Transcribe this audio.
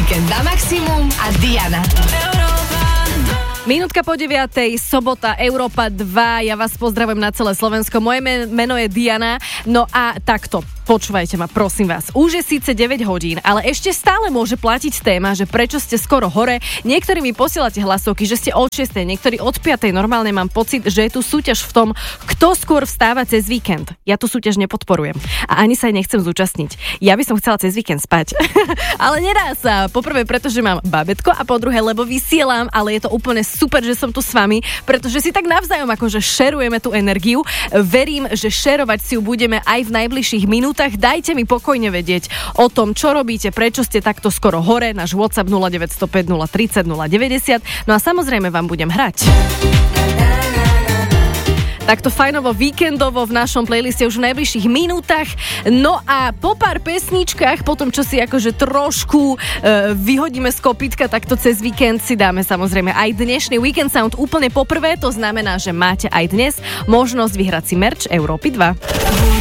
Víkend na maximum a Diana. Minútka po 9:00, sobota, Európa 2. Ja vás pozdravujem na celé Slovensko. Moje meno je Diana. No a takto, počúvajte ma, prosím vás. Už je síce 9 hodín, ale ešte stále môže platiť téma, že prečo ste skoro hore. Niektorí mi posielate hlasovky, že ste od 6:00, niektorí od 5:00. Normálne mám pocit, že je tu súťaž v tom, kto skôr vstáva cez víkend. Ja tú súťaž nepodporujem a ani sa aj nechcem zúčastniť. Ja by som chcela cez víkend spať. Ale nedá sa. Poprvé, pretože mám babetko a po druhé, lebo vysielam, ale je to úplne super, že som tu s vami, pretože si tak navzájom akože šerujeme tú energiu. Verím, že šerovať si ju budeme aj v najbližších minútach. Dajte mi pokojne vedieť o tom, čo robíte, prečo ste takto skoro hore. Náš WhatsApp 0905 030 090. No a samozrejme vám budem hrať. Takto fajnovo, víkendovo v našom playliste už v najbližších minútach. No a po pár pesničkách, potom čo si akože trošku vyhodíme z kopytka, takto cez víkend si dáme samozrejme aj dnešný Weekend Sound úplne poprvé. To znamená, že máte aj dnes možnosť vyhrať si merch Európy 2.